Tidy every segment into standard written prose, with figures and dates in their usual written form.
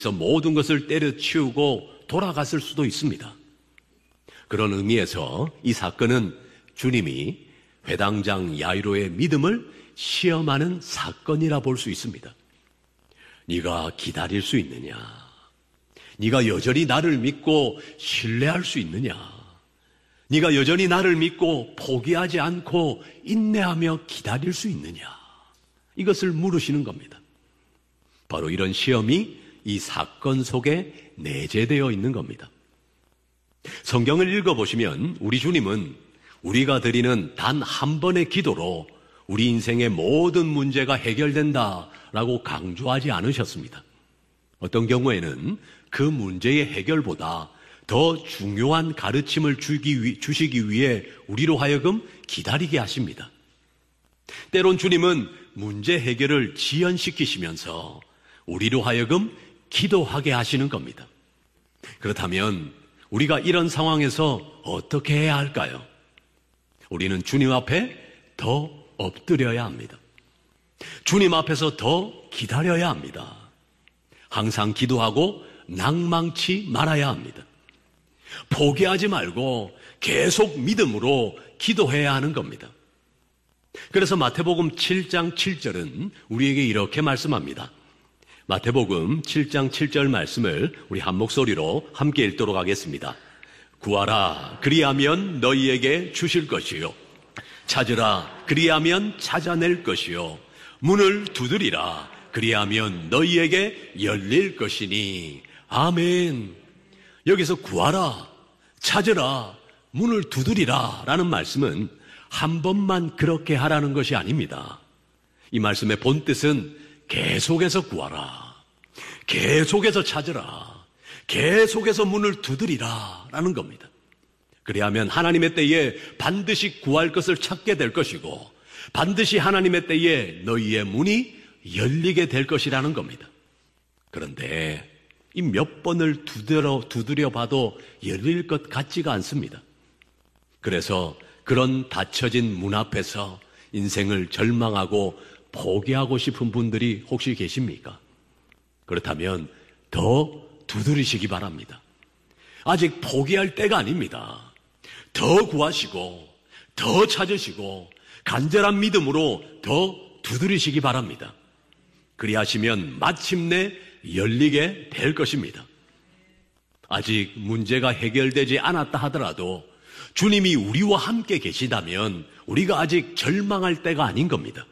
모든 것을 때려치우고 돌아갔을 수도 있습니다. 그런 의미에서 이 사건은 주님이 회당장 야이로의 믿음을 시험하는 사건이라 볼 수 있습니다. 네가 기다릴 수 있느냐? 네가 여전히 나를 믿고 신뢰할 수 있느냐? 네가 여전히 나를 믿고 포기하지 않고 인내하며 기다릴 수 있느냐? 이것을 물으시는 겁니다. 바로 이런 시험이 이 사건 속에 내재되어 있는 겁니다. 성경을 읽어보시면 우리 주님은 우리가 드리는 단 한 번의 기도로 우리 인생의 모든 문제가 해결된다라고 강조하지 않으셨습니다. 어떤 경우에는 그 문제의 해결보다 더 중요한 가르침을 주시기 위해 우리로 하여금 기다리게 하십니다. 때론 주님은 문제 해결을 지연시키시면서 우리로 하여금 기도하게 하시는 겁니다. 그렇다면 우리가 이런 상황에서 어떻게 해야 할까요? 우리는 주님 앞에 더 엎드려야 합니다. 주님 앞에서 더 기다려야 합니다. 항상 기도하고 낭망치 말아야 합니다. 포기하지 말고 계속 믿음으로 기도해야 하는 겁니다. 그래서 마태복음 7장 7절은 우리에게 이렇게 말씀합니다. 마태복음 7장 7절 말씀을 우리 한 목소리로 함께 읽도록 하겠습니다. 구하라 그리하면 너희에게 주실 것이요 찾으라 그리하면 찾아낼 것이요 문을 두드리라 그리하면 너희에게 열릴 것이니 아멘. 여기서 구하라 찾으라 문을 두드리라 라는 말씀은 한 번만 그렇게 하라는 것이 아닙니다. 이 말씀의 본뜻은 계속해서 구하라, 계속해서 찾으라, 계속해서 문을 두드리라 라는 겁니다. 그리하면 하나님의 때에 반드시 구할 것을 찾게 될 것이고 반드시 하나님의 때에 너희의 문이 열리게 될 것이라는 겁니다. 그런데 이 몇 번을 두드려 봐도 열릴 것 같지가 않습니다. 그래서 그런 닫혀진 문 앞에서 인생을 절망하고 포기하고 싶은 분들이 혹시 계십니까? 그렇다면 더 두드리시기 바랍니다. 아직 포기할 때가 아닙니다. 더 구하시고 더 찾으시고 간절한 믿음으로 더 두드리시기 바랍니다. 그리하시면 마침내 열리게 될 것입니다. 아직 문제가 해결되지 않았다 하더라도 주님이 우리와 함께 계시다면 우리가 아직 절망할 때가 아닌 겁니다.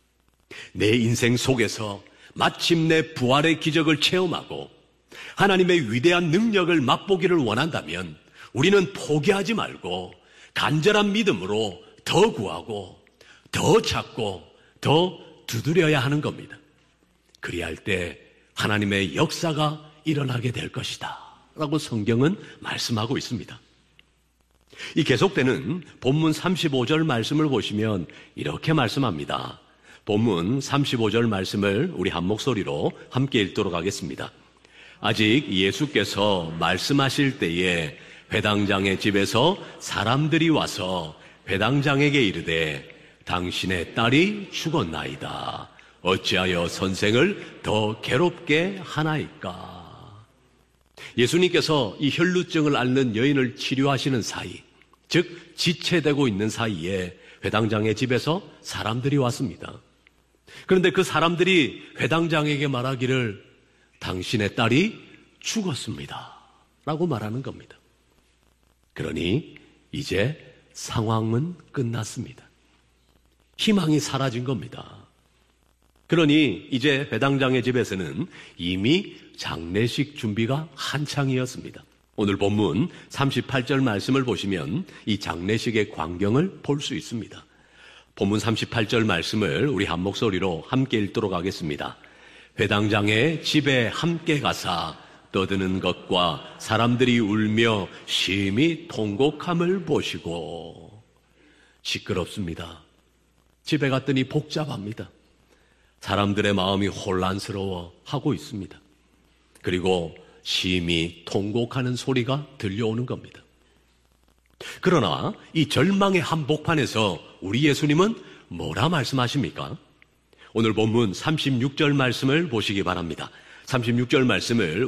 내 인생 속에서 마침내 부활의 기적을 체험하고 하나님의 위대한 능력을 맛보기를 원한다면 우리는 포기하지 말고 간절한 믿음으로 더 구하고 더 찾고 더 두드려야 하는 겁니다. 그리할 때 하나님의 역사가 일어나게 될 것이다 라고 성경은 말씀하고 있습니다. 이 계속되는 본문 35절 말씀을 보시면 이렇게 말씀합니다. 본문 35절 말씀을 우리 한 목소리로 함께 읽도록 하겠습니다. 아직 예수께서 말씀하실 때에 회당장의 집에서 사람들이 와서 회당장에게 이르되 당신의 딸이 죽었나이다. 어찌하여 선생을 더 괴롭게 하나이까? 예수님께서 이 혈루증을 앓는 여인을 치료하시는 사이, 즉 지체되고 있는 사이에 회당장의 집에서 사람들이 왔습니다. 그런데 그 사람들이 회당장에게 말하기를 당신의 딸이 죽었습니다 라고 말하는 겁니다. 그러니 이제 상황은 끝났습니다. 희망이 사라진 겁니다. 그러니 이제 회당장의 집에서는 이미 장례식 준비가 한창이었습니다. 오늘 본문 38절 말씀을 보시면 이 장례식의 광경을 볼 수 있습니다. 본문 38절 말씀을 우리 한 목소리로 함께 읽도록 하겠습니다. 회당장의 집에 함께 가사 떠드는 것과 사람들이 울며 심히 통곡함을 보시고. 시끄럽습니다. 집에 갔더니 복잡합니다. 사람들의 마음이 혼란스러워 하고 있습니다. 그리고 심히 통곡하는 소리가 들려오는 겁니다. 그러나 이 절망의 한복판에서 우리 예수님은 뭐라 말씀하십니까? 오늘 본문 36절 말씀을 보시기 바랍니다. 36절 말씀을